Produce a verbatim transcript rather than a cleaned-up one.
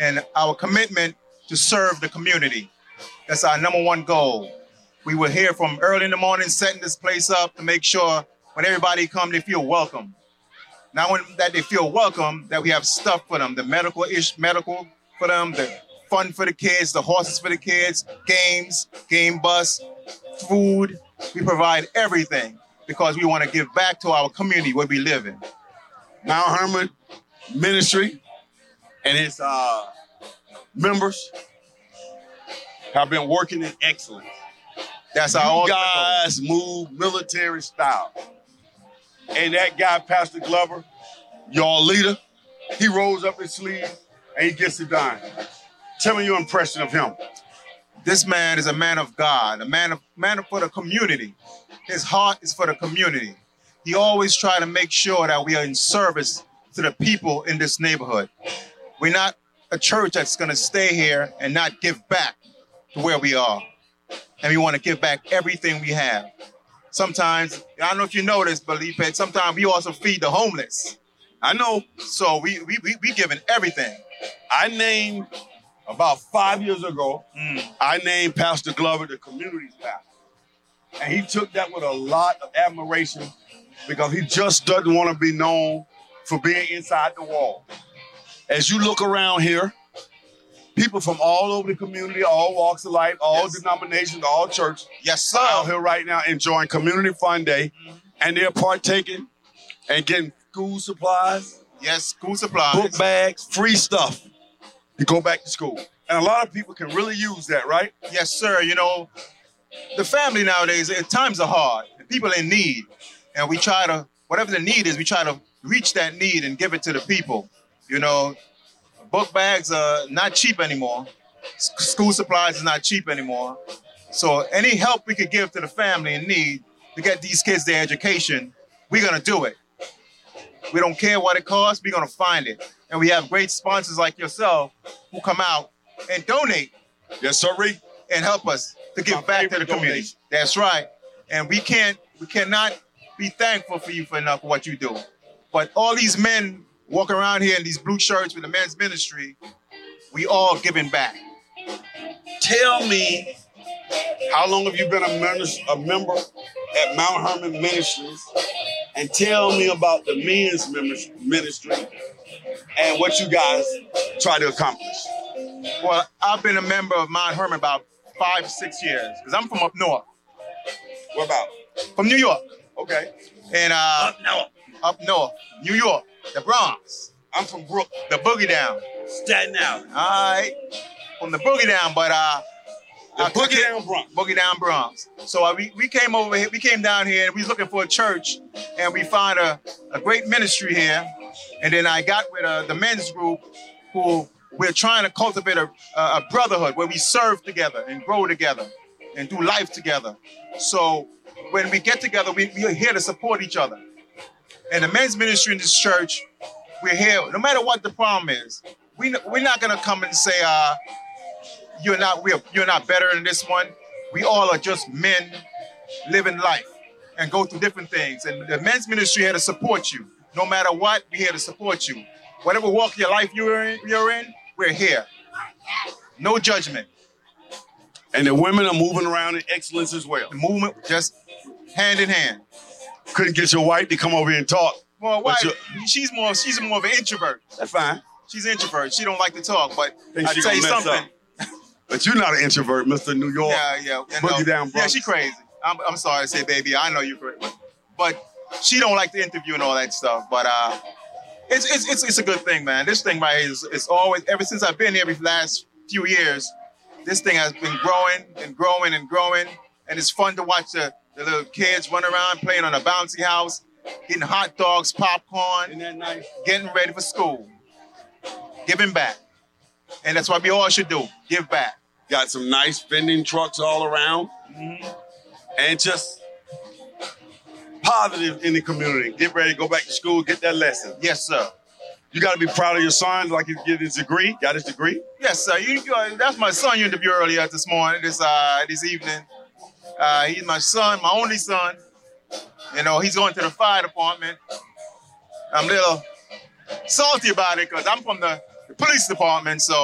and our commitment to serve the community. That's our number one goal. We were here from early in the morning setting this place up to make sure when everybody come, they feel welcome. Not only that they feel welcome, that we have stuff for them, the medical ish medical for them, the fun for the kids, the horses for the kids, games, game bus, food. We provide everything because we want to give back to our community where we live in. Mount Hermon Ministry and its uh, members have been working in excellence. That's our you guys move military style. And that guy, Pastor Glover, your leader, he rolls up his sleeve and he gets it done. Tell me your impression of him. This man is a man of God, a man of man for the community. His heart is for the community. He always tries to make sure that we are in service to the people in this neighborhood. We're not a church that's going to stay here and not give back to where we are. And we want to give back everything we have. Sometimes, I don't know if you know this, but sometimes we also feed the homeless. I know. So we we we, we giving everything. I named, about five years ago, mm. I named Pastor Glover the community's pastor. And he took that with a lot of admiration because he just doesn't want to be known for being inside the wall. As you look around here, people from all over the community, all walks of life, all yes. denominations, all church, yes, sir, out here right now enjoying Community Fun Day, mm-hmm. and they're partaking and getting school supplies. Yes, school supplies. Book bags, free stuff to go back to school. And a lot of people can really use that, right? Yes, sir. You know, the family nowadays, times are hard. People in need. And we try to, whatever the need is, we try to reach that need and give it to the people. You know, book bags are not cheap anymore. S- school supplies is not cheap anymore. So any help we could give to the family in need to get these kids their education, we're going to do it. We don't care what it costs. We're going to find it. And we have great sponsors like yourself who come out and donate. Yes, sir, Reed. And help us to give My back to the community. Donation. That's right. And we can't, we cannot be thankful for you for enough for what you do. But all these men walk around here in these blue shirts with the men's ministry, we all giving back. Tell me, how long have you been a, minister, a member at Mount Hermon Ministries? And tell me about the men's ministry and what you guys try to accomplish. Well, I've been a member of Mount Hermon about five, six years, because I'm from up north. What about? From New York. Okay. And uh, up north. Up north, New York, the Bronx. I'm from Brooklyn. The Boogie Down. Staten Island. All right. From the Boogie Down, but uh, the Boogie Down Bronx. Boogie Down Bronx. So uh, we, we came over here, we came down here and we was looking for a church, and we found a, a great ministry here. And then I got with uh, the men's group who we're trying to cultivate a, a brotherhood where we serve together and grow together and do life together. So when we get together, we, we're here to support each other. And the men's ministry in this church, we're here, no matter what the problem is. We, we're not going to come and say, uh, you're not we're, you're not better than this one. We all are just men living life and go through different things. And the men's ministry here to support you. No matter what, we're here to support you. Whatever walk of your life you're in, you're in, we're here. No judgment. And the women are moving around in excellence as well. The movement just hand in hand. Couldn't get your wife to come over here and talk. Well, wife, she's more she's more of an introvert. That's fine. She's an introvert. She don't like to talk, but Think I tell you something. But you're not an introvert, Mister New York. Yeah, yeah. Boogie Down Bronx. Yeah, she crazy. I'm, I'm sorry to say, baby. I know you're crazy. But she don't like the interview and all that stuff. But uh, it's, it's it's it's a good thing, man. This thing right here is it's always, ever since I've been here the last few years, this thing has been growing and growing and growing. And it's fun to watch the, the little kids run around playing on a bouncy house, getting hot dogs, popcorn, Isn't that nice? Getting ready for school, giving back. And that's what we all should do, give back. Got some nice vending trucks all around. Mm-hmm. And just positive in the community. Get ready to go back to school, get that lesson. Yes, sir. You got to be proud of your son, like he get his degree. Got his degree? Yes, sir. You, you, that's my son you interviewed earlier this morning, this uh, this evening. Uh, he's my son, my only son. You know, he's going to the fire department. I'm a little salty about it because I'm from the, the police department, so